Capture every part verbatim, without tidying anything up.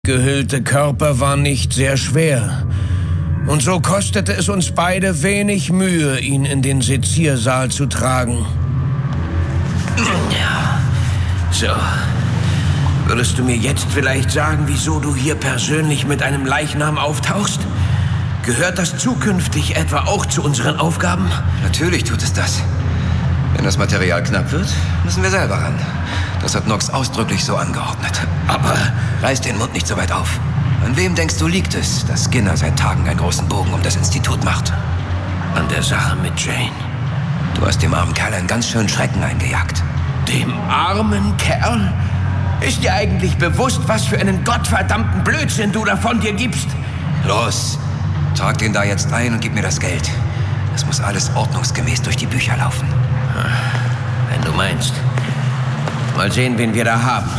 gehüllte Körper war nicht sehr schwer. Und so kostete es uns beide wenig Mühe, ihn in den Seziersaal zu tragen. Ja, so. Würdest du mir jetzt vielleicht sagen, wieso du hier persönlich mit einem Leichnam auftauchst? Gehört das zukünftig etwa auch zu unseren Aufgaben? Natürlich tut es das. Wenn das Material knapp wird, müssen wir selber ran. Das hat Knox ausdrücklich so angeordnet. Aber reiß den Mund nicht so weit auf. An wem denkst du, liegt es, dass Skinner seit Tagen einen großen Bogen um das Institut macht? An der Sache mit Jane. Du hast dem armen Kerl einen ganz schönen Schrecken eingejagt. Dem armen Kerl? Ist dir eigentlich bewusst, was für einen gottverdammten Blödsinn du da von dir gibst? Los, trag den da jetzt ein und gib mir das Geld. Es muss alles ordnungsgemäß durch die Bücher laufen. Wenn du meinst. Mal sehen, wen wir da haben.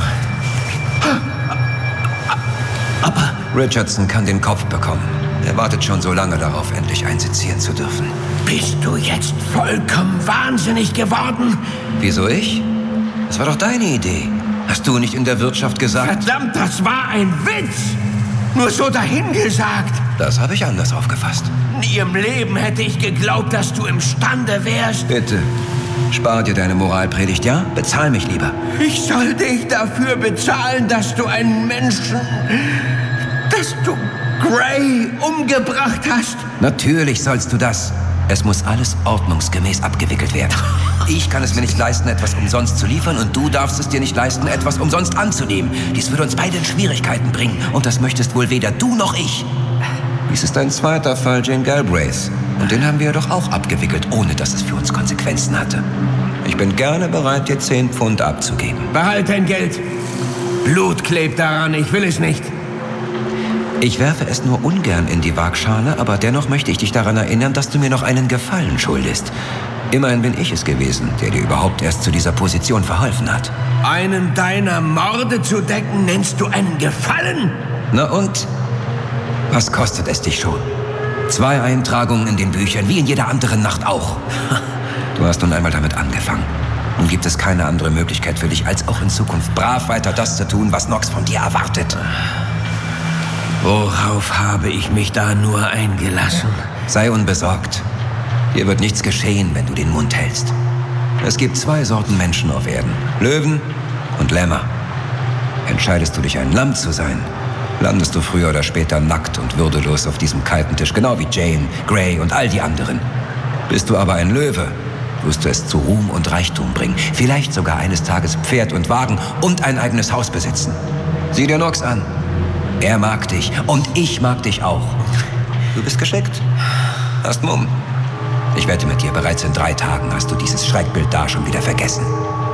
Aber Richardson kann den Kopf bekommen. Er wartet schon so lange darauf, endlich einsezieren zu dürfen. Bist du jetzt vollkommen wahnsinnig geworden? Wieso ich? Das war doch deine Idee. Hast du nicht in der Wirtschaft gesagt? Verdammt, das war ein Witz! Nur so dahingesagt. Das habe ich anders aufgefasst. Nie im Leben hätte ich geglaubt, dass du imstande wärst. Bitte, spar dir deine Moralpredigt, ja? Bezahl mich lieber. Ich soll dich dafür bezahlen, dass du einen Menschen... dass du Gray umgebracht hast? Natürlich sollst du das. Es muss alles ordnungsgemäß abgewickelt werden. Ich kann es mir nicht leisten, etwas umsonst zu liefern, und du darfst es dir nicht leisten, etwas umsonst anzunehmen. Dies würde uns beide in Schwierigkeiten bringen, und das möchtest wohl weder du noch ich. Dies ist ein zweiter Fall Jane Galbraiths, und den haben wir ja doch auch abgewickelt, ohne dass es für uns Konsequenzen hatte. Ich bin gerne bereit, dir zehn Pfund abzugeben. Behalt dein Geld. Blut klebt daran, ich will es nicht. Ich werfe es nur ungern in die Waagschale, aber dennoch möchte ich dich daran erinnern, dass du mir noch einen Gefallen schuldest. Immerhin bin ich es gewesen, der dir überhaupt erst zu dieser Position verholfen hat. Einen deiner Morde zu decken, nennst du einen Gefallen? Na und? Was kostet es dich schon? Zwei Eintragungen in den Büchern, wie in jeder anderen Nacht auch. Du hast nun einmal damit angefangen. Nun gibt es keine andere Möglichkeit für dich, als auch in Zukunft brav weiter das zu tun, was Knox von dir erwartet. Worauf habe ich mich da nur eingelassen? Sei unbesorgt. Dir wird nichts geschehen, wenn du den Mund hältst. Es gibt zwei Sorten Menschen auf Erden. Löwen und Lämmer. Entscheidest du dich, ein Lamm zu sein, landest du früher oder später nackt und würdelos auf diesem kalten Tisch, genau wie Jane, Gray und all die anderen. Bist du aber ein Löwe, wirst du es zu Ruhm und Reichtum bringen. Vielleicht sogar eines Tages Pferd und Wagen und ein eigenes Haus besitzen. Sieh dir Knox an. Er mag dich und ich mag dich auch. Du bist geschickt. Hast Mumm. Ich wette mit dir, bereits in drei Tagen hast du dieses Schreckbild da schon wieder vergessen.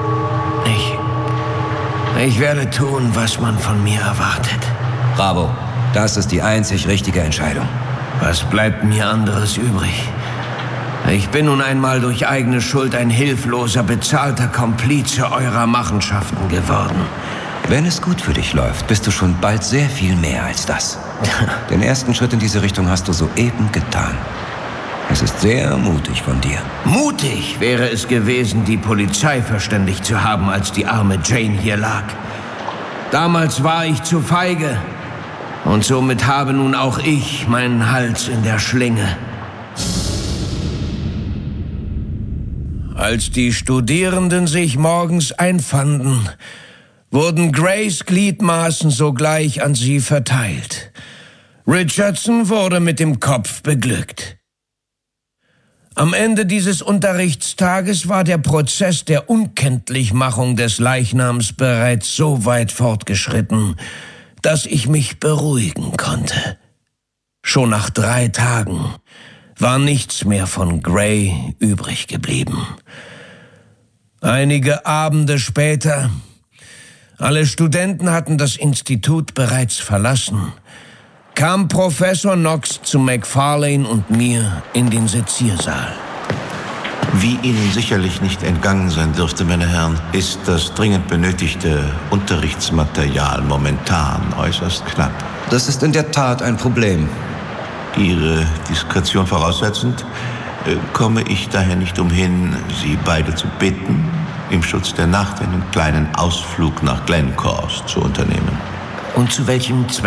Ich... Ich werde tun, was man von mir erwartet. Bravo. Das ist die einzig richtige Entscheidung. Was bleibt mir anderes übrig? Ich bin nun einmal durch eigene Schuld ein hilfloser, bezahlter Komplize eurer Machenschaften geworden. Wenn es gut für dich läuft, bist du schon bald sehr viel mehr als das. Den ersten Schritt in diese Richtung hast du soeben getan. Es ist sehr mutig von dir. Mutig wäre es gewesen, die Polizei verständigt zu haben, als die arme Jane hier lag. Damals war ich zu feige. Und somit habe nun auch ich meinen Hals in der Schlinge. Als die Studierenden sich morgens einfanden, wurden Grays Gliedmaßen sogleich an sie verteilt. Richardson wurde mit dem Kopf beglückt. Am Ende dieses Unterrichtstages war der Prozess der Unkenntlichmachung des Leichnams bereits so weit fortgeschritten, dass ich mich beruhigen konnte. Schon nach drei Tagen war nichts mehr von Gray übrig geblieben. Einige Abende später... Alle Studenten hatten das Institut bereits verlassen, kam Professor Knox zu McFarlane und mir in den Seziersaal. Wie Ihnen sicherlich nicht entgangen sein dürfte, meine Herren, ist das dringend benötigte Unterrichtsmaterial momentan äußerst knapp. Das ist in der Tat ein Problem. Ihre Diskretion voraussetzend, äh, komme ich daher nicht umhin, Sie beide zu bitten, im Schutz der Nacht einen kleinen Ausflug nach Glencorse zu unternehmen. Und zu welchem Zweck